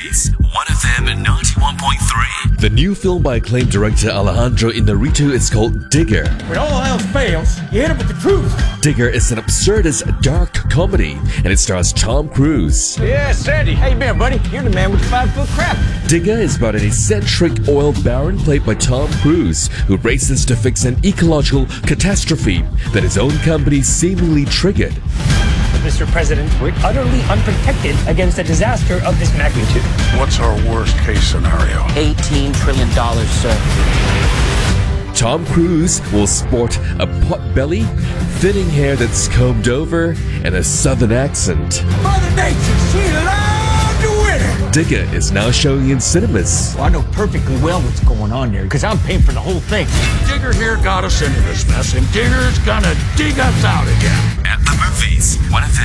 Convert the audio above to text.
movies, 1FM 91.3. The new film by acclaimed director Alejandro Inarritu is called Digger. When all else fails, you hit him with the truth. Digger is an absurdist, dark comedy, and it stars Tom Cruise. Yeah, Sandy. How you been, buddy? You're the man with the 5-foot crab. Digger is about an eccentric oil baron played by Tom Cruise, who races to fix an ecological catastrophe that his own company seemingly triggered. Mr. President, we're utterly unprotected against a disaster of this magnitude. What's our worst case scenario? $18 trillion, sir. Tom Cruise will sport a pot-belly, thinning hair that's combed over, and a southern accent. Mother Nature, she loved the winter. Digger is now showing in cinemas. Well, I know perfectly well what's going on there, because I'm paying for the whole thing. Digger here got us into this mess, and Digger's gonna dig us out again. At the movies, 1FM